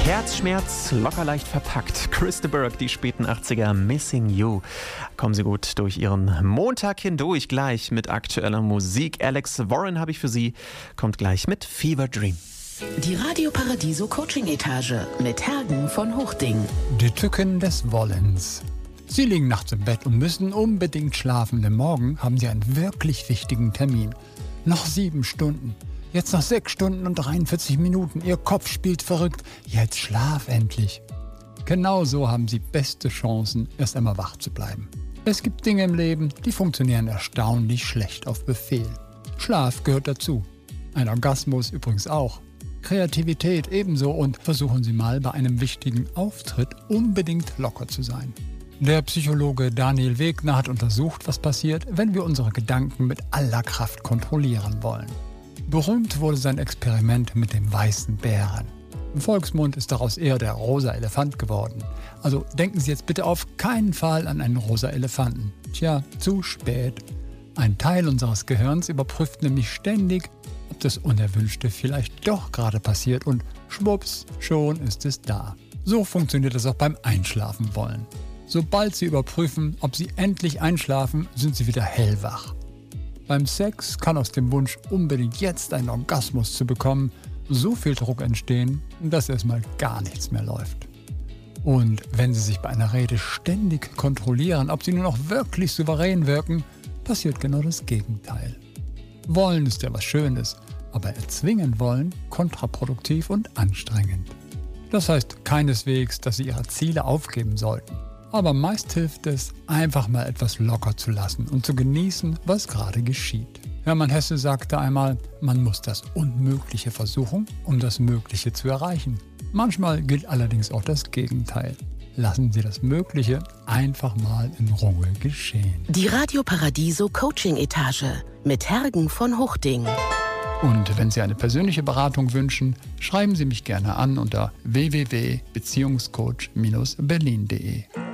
Herzschmerz, locker leicht verpackt. Chris de Burgh, die späten 80er, Missing You. Kommen Sie gut durch Ihren Montag hindurch, gleich mit aktueller Musik. Alex Warren habe ich für Sie, kommt gleich mit Fever Dream. Die Radio Paradiso Coaching-Etage mit Hergen von Hochding. Die Tücken des Wollens. Sie liegen nachts im Bett und müssen unbedingt schlafen, denn morgen haben Sie einen wirklich wichtigen Termin. Noch 7 Stunden. Jetzt noch 6 Stunden und 43 Minuten. Ihr Kopf spielt verrückt. Jetzt schlaf endlich. Genau so haben Sie beste Chancen, erst einmal wach zu bleiben. Es gibt Dinge im Leben, die funktionieren erstaunlich schlecht auf Befehl. Schlaf gehört dazu. Ein Orgasmus übrigens auch. Kreativität ebenso, und versuchen Sie mal bei einem wichtigen Auftritt unbedingt locker zu sein. Der Psychologe Daniel Wegner hat untersucht, was passiert, wenn wir unsere Gedanken mit aller Kraft kontrollieren wollen. Berühmt wurde sein Experiment mit dem weißen Bären. Im Volksmund ist daraus eher der rosa Elefant geworden. Also denken Sie jetzt bitte auf keinen Fall an einen rosa Elefanten. Tja, zu spät. Ein Teil unseres Gehirns überprüft nämlich ständig, ob das Unerwünschte vielleicht doch gerade passiert, und schwupps, schon ist es da. So funktioniert es auch beim Einschlafen wollen. Sobald Sie überprüfen, ob Sie endlich einschlafen, sind Sie wieder hellwach. Beim Sex kann aus dem Wunsch, unbedingt jetzt einen Orgasmus zu bekommen, so viel Druck entstehen, dass erstmal gar nichts mehr läuft. Und wenn Sie sich bei einer Rede ständig kontrollieren, ob Sie nun auch wirklich souverän wirken, passiert genau das Gegenteil. Wollen ist ja was Schönes, aber erzwingen wollen kontraproduktiv und anstrengend. Das heißt keineswegs, dass Sie Ihre Ziele aufgeben sollten. Aber meist hilft es, einfach mal etwas locker zu lassen und zu genießen, was gerade geschieht. Hermann Hesse sagte einmal, man muss das Unmögliche versuchen, um das Mögliche zu erreichen. Manchmal gilt allerdings auch das Gegenteil. Lassen Sie das Mögliche einfach mal in Ruhe geschehen. Die Radio Paradiso Coaching-Etage mit Hergen von Hochding. Und wenn Sie eine persönliche Beratung wünschen, schreiben Sie mich gerne an unter www.beziehungscoach-berlin.de.